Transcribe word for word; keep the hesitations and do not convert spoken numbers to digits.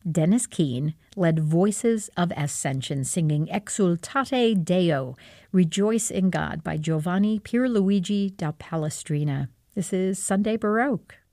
Dennis Keene led Voices of Ascension, singing Exultate Deo, Rejoice in God by Giovanni Pierluigi da Palestrina. This is Sunday Baroque.